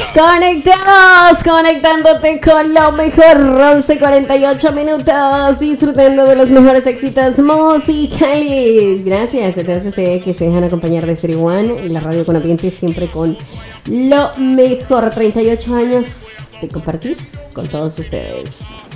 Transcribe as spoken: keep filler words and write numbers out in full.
Conectados, conectándote con lo mejor, once cuarenta y ocho minutos, disfrutando de los mejores éxitos musicales. Gracias a todos ustedes que se dejan acompañar de Stereo One, la radio con ambiente, siempre con lo mejor. treinta y ocho años de compartir con todos ustedes.